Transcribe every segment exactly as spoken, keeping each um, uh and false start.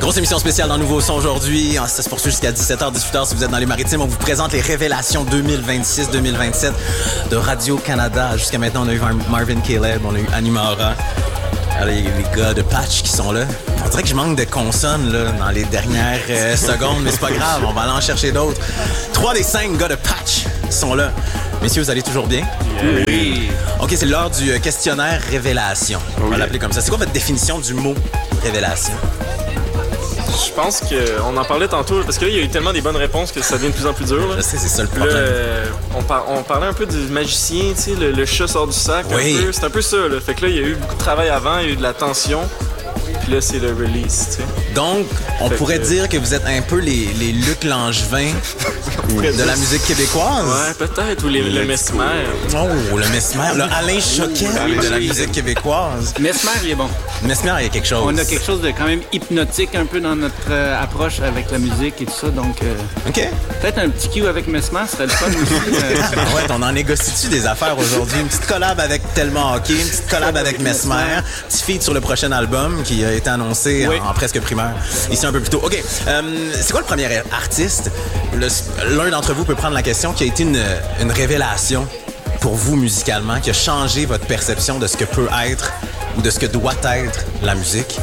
Grosse émission spéciale dans Nouveau Son aujourd'hui. Ça se poursuit jusqu'à dix-sept heures, dix-huit heures si vous êtes dans les Maritimes. On vous présente les révélations deux mille vingt-six deux mille vingt-sept de Radio-Canada. Jusqu'à maintenant, on a eu Marvin Caleb, on a eu Animara. Les, les gars de Patch qui sont là. On dirait que je manque de consonnes là, dans les dernières euh, secondes, mais c'est pas grave, on va aller en chercher d'autres. Trois des cinq gars de Patch sont là. Messieurs, vous allez toujours bien? Yeah. Oui. OK, c'est l'heure du questionnaire révélation. On va l'appeler comme ça. C'est quoi votre définition du mot révélation? Je pense qu'on en parlait tantôt, parce que là, il y a eu tellement des bonnes réponses que ça devient de plus en plus dur. Là. Je sais, c'est ça le problème. Là, euh, on, par- on parlait un peu du magicien, tu sais, le, le chat sort du sac. Oui. Un peu. C'est un peu ça, là. Fait que là, il y a eu beaucoup de travail avant, il y a eu de la tension. Puis là, c'est le release, tu sais. Donc, on fait pourrait que... dire que vous êtes un peu les, les Luc Langevin de la musique québécoise. Ouais, peut-être, ou les, le Mesmer. Oh, le Mesmer, le Alain Choquet Ouh, de la oui. musique québécoise. Mesmer, il est bon. Mesmer, il y a quelque chose. On a quelque chose de quand même hypnotique un peu dans notre euh, approche avec la musique et tout ça, donc euh, OK. peut-être un petit cue avec Mesmer serait le fun aussi. Euh, Ouais, on en négocie-tu des affaires aujourd'hui? Une petite collab avec Tellement Hockey, une petite collab avec Mesmer, petit feat sur le prochain album qui a été annoncé Oui. en, en presque primeur, ici un peu plus tôt. OK, euh, c'est quoi le premier artiste? Le- l'un d'entre vous peut prendre la question qui a été une, une révélation pour vous musicalement, qui a changé votre perception de ce que peut être ou de ce que doit être la musique,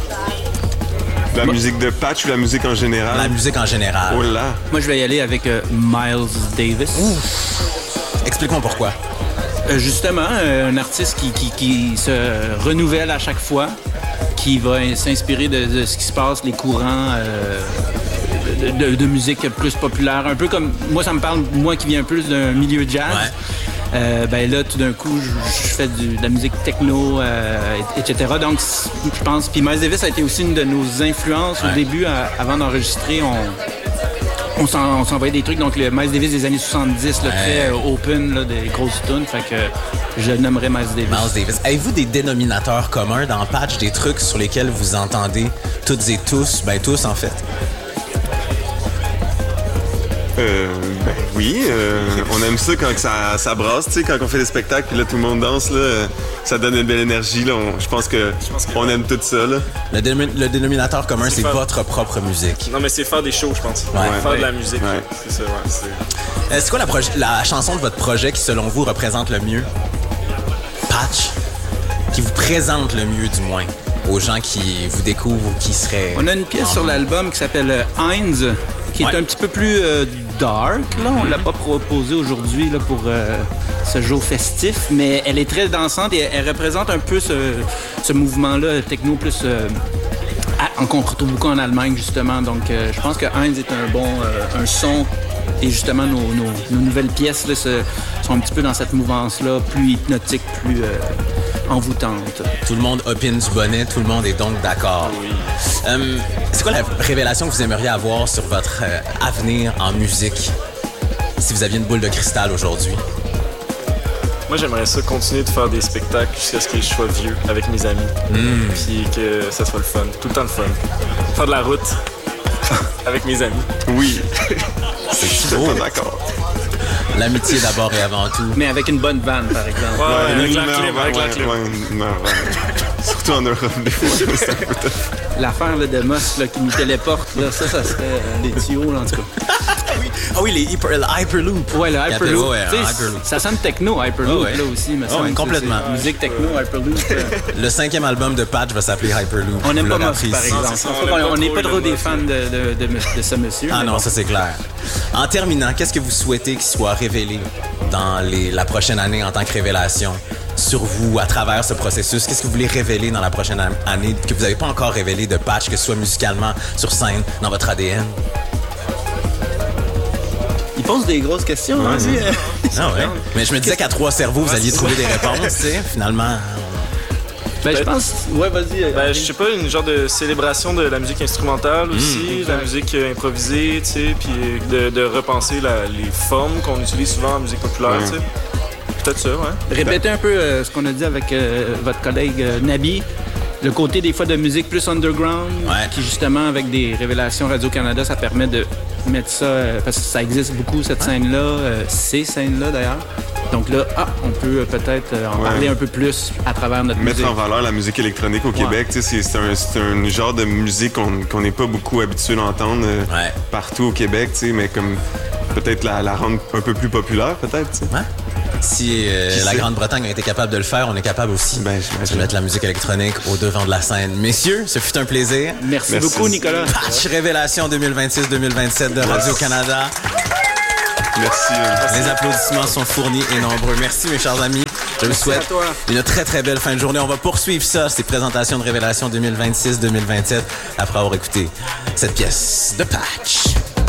La musique de Patch ou la musique en général? la musique en général. Oh là! moi, je vais y aller avec euh, Miles Davis. Explique-moi pourquoi. Euh, justement, euh, un artiste qui, qui, qui se renouvelle à chaque fois, qui va s'inspirer de, de ce qui se passe, les courants euh, de, de- de musique plus populaire. Un peu comme, moi, ça me parle, moi qui viens plus d'un milieu jazz. Ouais. Euh, ben là, tout d'un coup, je, je fais du- de la musique techno, euh, et- etc. Donc, c- je pense... Puis Miles Davis a été aussi une de nos influences au Ouais. début. à- avant d'enregistrer, on... On, s'en, on s'envoyait des trucs, donc le Miles Davis des années soixante-dix, là, Ouais. très euh, open, là, des grosses tunes, fait que je le nommerais Miles Davis. Miles Davis. Avez-vous des dénominateurs communs dans Patch, des trucs sur lesquels vous entendez toutes et tous, ben tous en fait? Euh, ben oui, euh, on aime ça quand que ça, ça brasse, tu sais, quand on fait des spectacles, puis là, tout le monde danse, là, euh, ça donne une belle énergie, là. On- Je pense que pense que on ouais. aime tout ça, là. Le, dénomi- le dénominateur commun, c'est faire- votre propre musique. Non, mais c'est faire des shows, je pense. Ouais. Faire Ouais. de la musique. Ouais. C'est ça, ouais. C'est... Euh, c'est quoi la, proje- la chanson de votre projet qui, selon vous, représente le mieux? Patch, qui vous présente le mieux, du moins, aux gens qui vous découvrent ou qui seraient... On a une pièce en- sur l'album qui s'appelle euh, Heinz, qui est Ouais. un petit peu plus euh, dark. Là. On l'a pas proposé aujourd'hui là, pour euh, ce jour festif, mais elle est très dansante et elle représente un peu ce, ce mouvement-là techno plus... euh, à- qu'on retrouve beaucoup en Allemagne, justement. Donc, euh, je pense que Heinz est un bon euh, un son. Et justement, nos, nos- nos nouvelles pièces là, se- sont un petit peu dans cette mouvance-là, plus hypnotique, plus euh, envoûtante. Tout le monde opine du bonnet, tout le monde est donc d'accord. Euh, c'est quoi la révélation que vous aimeriez avoir sur votre euh, avenir en musique si vous aviez une boule de cristal aujourd'hui? Moi, j'aimerais ça continuer de faire des spectacles jusqu'à ce que je sois vieux avec mes amis. Puis que ça soit le fun. Tout le temps le fun. Faire de la route avec mes amis. Oui, C'est je suis beau. pas d'accord. L'amitié d'abord et avant tout. Mais avec une bonne vanne, par exemple. Ouais, ouais, avec une la humeur, clim, avec la ouais, clim. ouais, une humeur, ouais. Surtout en Europe, des fois, c'est un peu tough. L'affaire là, de Moss là, qui nous téléporte, là, ça, ça serait euh, des tuyaux, là, en tout cas. Ah oui, les hyper, le Hyperloop. Ouais, le Hyperloop. Ouais, Tu sais, un Hyperloop. ça sonne techno, Hyperloop, Ah ouais. là aussi. Me Ah semble. ouais, complètement. C'est- c'est musique techno, Hyperloop. euh, Le cinquième album de Patch va s'appeler Hyperloop. on n'aime Vous pas l'aurez Moss, appris par ici. exemple. c'est ça, On on n'est aime pas, pas on n'est trop pas le trop des Moss, fans de, de, de, de ce monsieur. Ah mais non, bon. ça c'est clair. En terminant, qu'est-ce que vous souhaitez qu'il soit révélé dans les, la prochaine année en tant que révélation sur vous à travers ce processus? Qu'est-ce que vous voulez révéler dans la prochaine an- année que vous n'avez pas encore révélé de Patch, que ce soit musicalement, sur scène, dans votre A D N? Il pose des grosses questions, hein, lui. Ah ouais. Mais je me disais qu'à trois cerveaux, vous alliez trouver des réponses, tu sais. Finalement, Ben, je pense... Ouais, vas-y. euh, Ben, je sais pas, une genre de célébration de la musique instrumentale aussi, de la musique euh, improvisée, tu sais, puis de, de repenser la- les formes qu'on utilise souvent en musique populaire, tu sais. Peut-être ça, ouais. Répétez un peu euh, ce qu'on a dit avec euh, votre collègue euh, Nabi. Le côté des fois de musique plus underground, Ouais. qui justement avec des révélations Radio-Canada, ça permet de mettre ça, euh, parce que ça existe beaucoup cette scène-là, euh, ces scènes-là d'ailleurs. Donc là, ah, on peut euh, peut-être euh, en Ouais. parler un peu plus à travers notre Mettre musique. en valeur la musique électronique au Québec, tu sais, c'est, c'est, un, c'est un genre de musique qu'on, qu'on n'est pas beaucoup habitué d'entendre euh, Ouais. partout au Québec, tu sais, mais comme peut-être la, la rendre un peu plus populaire, peut-être, tu sais. Ouais. Si euh, Qui la sait? Grande-Bretagne a été capable de le faire, on est capable aussi Ben, de j'imagine. mettre la musique électronique au devant de la scène. Messieurs, ce fut un plaisir. Merci, Merci. beaucoup, Nicolas. Patch Révélation deux mille vingt-six deux mille vingt-sept de Radio-Canada. Merci. euh, Les applaudissements sont fournis et nombreux. Merci, mes chers amis. Je vous souhaite à toi. une très, très belle fin de journée. On va poursuivre ça, ces présentations de Révélation deux mille vingt-six deux mille vingt-sept, après avoir écouté cette pièce de Patch.